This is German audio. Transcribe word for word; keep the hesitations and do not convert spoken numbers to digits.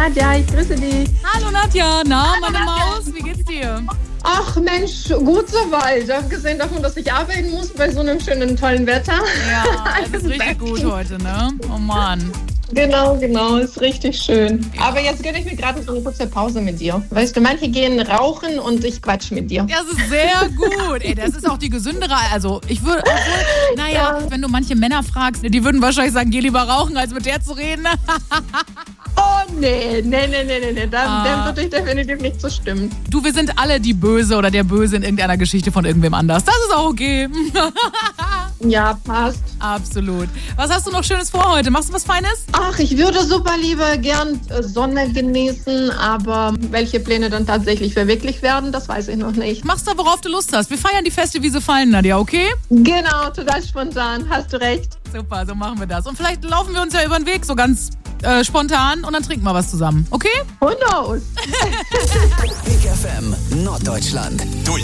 Nadja, ich grüße dich. Hallo Nadja, na, meine Maus, wie geht's dir? Ach Mensch, gut soweit. Abgesehen davon, dass ich arbeiten muss bei so einem schönen, tollen Wetter. Ja, es ist richtig gut heute, ne? Oh Mann. Genau, genau, ist richtig schön. Aber jetzt gönne ich mir gerade so eine kurze Pause mit dir. Weißt du, manche gehen rauchen und ich quatsch mit dir. Das ist sehr gut. Ey, das ist auch die gesündere, also ich würde, obwohl, naja, Ja. wenn du manche Männer fragst, die würden wahrscheinlich sagen, geh lieber rauchen, als mit der zu reden. Oh nee, nee, nee, nee, nee, nee. Da, Ah. dem würde ich definitiv nicht so stimmen. Du, wir sind alle die Böse oder der Böse in irgendeiner Geschichte von irgendwem anders. Das ist auch okay. Ja, passt. Absolut. Was hast du noch Schönes vor heute? Machst du was Feines? Ach, ich würde super lieber gern äh, Sonne genießen, aber welche Pläne dann tatsächlich verwirklicht werden, das weiß ich noch nicht. Machst du, worauf du Lust hast. Wir feiern die Feste, wie sie fallen, Nadja, okay? Genau, total spontan, hast du recht. Super, so machen wir das. Und vielleicht laufen wir uns ja über den Weg so ganz äh, spontan und dann trinken wir was zusammen, okay? Who knows? Big F M Norddeutschland.